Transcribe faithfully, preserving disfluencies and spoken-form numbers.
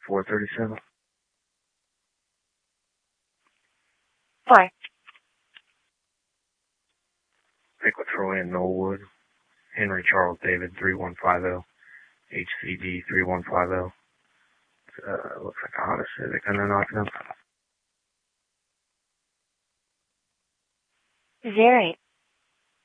four thirty-seven. Four. Pickle Troy in Knollwood. Henry Charles David, three one five zero. H C D, three one five zero. Uh, looks like a Honda Civic under knocking up. Zero eight.